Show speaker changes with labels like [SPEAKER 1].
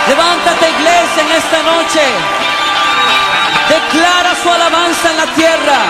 [SPEAKER 1] Levántate, iglesia, en esta noche. Declara su alabanza en la tierra.